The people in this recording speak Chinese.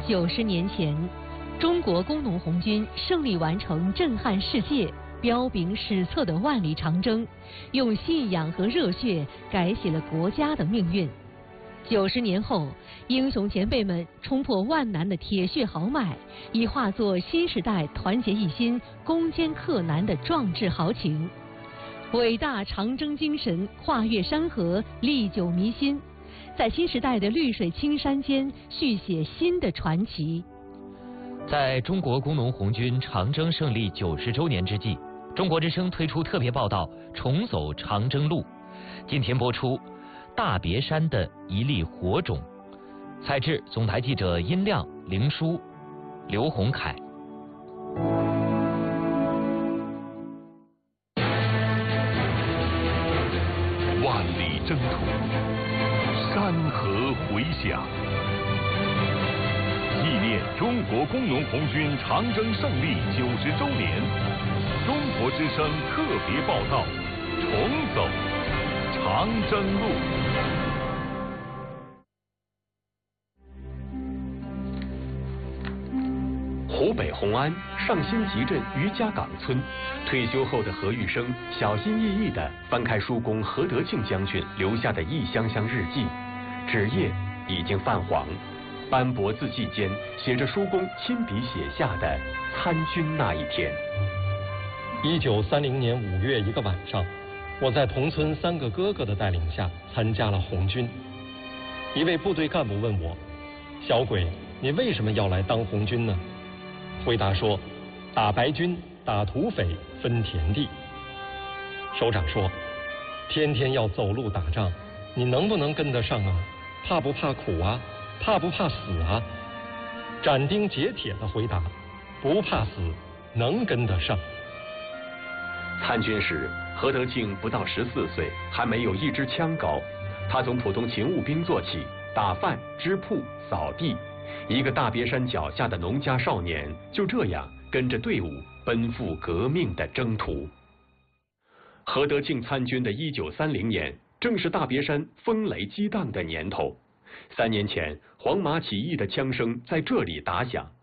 90年前，中国工农红军胜利完成震撼世界、彪炳史册的万里长征，用信仰和热血改写了国家的命运。90年后，英雄前辈们冲破万难的铁血豪迈，已化作新时代团结一心、攻坚克难的壮志豪情。伟大长征精神跨越山河，历久弥新，在新时代的绿水青山间续写新的传奇。 在中国工农红军长征胜利90周年之际，中国之声推出特别报道《重走长征路》，今天播出大别山的一粒火种，采制总台记者殷亮、凌书、刘洪凯。 万里征途，山河回响，纪念中国工农红军长征胜利90周年，中国之声特别报道：重走长征路。 湖北红安上新集镇余家岗村，退休后的何玉生小心翼翼地翻开叔公何德庆将军留下的一箱箱日记，纸页已经泛黄，斑驳字迹间写着叔公亲笔写下的参军那一天。 1930年5月一个晚上，我在同村3个哥哥的带领下参加了红军。一位部队干部问我：“小鬼，你为什么要来当红军呢？”回答说：“打白军，打土匪，分田地。”首长说：“天天要走路打仗，你能不能跟得上啊？怕不怕苦啊？怕不怕死啊？”斩钉截铁地回答：“不怕死，能跟得上。” 参军时，何德庆不到14岁，还没有一支枪高。他从普通勤务兵做起，打饭、织铺、扫地。一个大别山脚下的农家少年，就这样跟着队伍奔赴革命的征途。何德庆参军的1930年，正是大别山风雷激荡的年头。3年前，黄麻起义的枪声在这里打响。